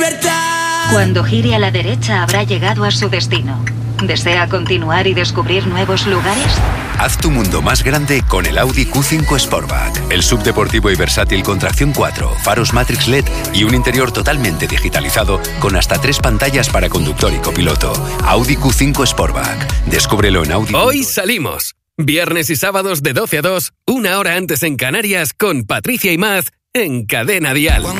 libertad. Cuando gire a la derecha habrá llegado a su destino. ¿Desea continuar y descubrir nuevos lugares? Haz tu mundo más grande con el Audi Q5 Sportback. El subdeportivo y versátil con tracción 4, faros Matrix LED y un interior totalmente digitalizado con hasta 3 pantallas para conductor y copiloto. Audi Q5 Sportback. Descúbrelo en Audi. Hoy salimos. Viernes y sábados de 12 a 2, una hora antes en Canarias, con Patricia Imaz en Cadena Dial.